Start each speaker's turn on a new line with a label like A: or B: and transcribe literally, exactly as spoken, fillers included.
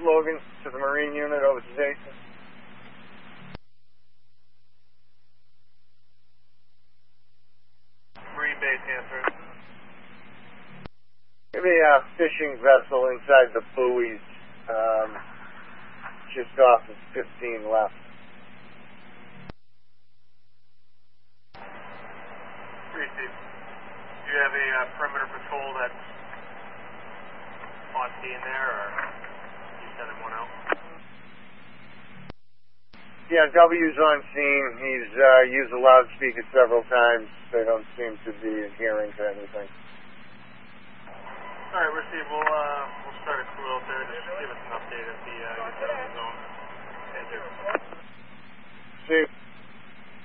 A: Logan to the Marine unit, over to Jason.
B: Marine base answer.
A: Give me a fishing vessel inside the buoys, um, just off of fifteen left.
B: Receive. Do you have a uh, perimeter patrol that's on scene there, or you sending one out?
A: Yeah, W's on scene. He's uh, used the loudspeaker several times. They don't seem to be adhering to anything.
B: All right, receive. We'll uh, we'll start a crew out there. Just give us an update if he uh, gets out of the zone. Thank you.
A: See.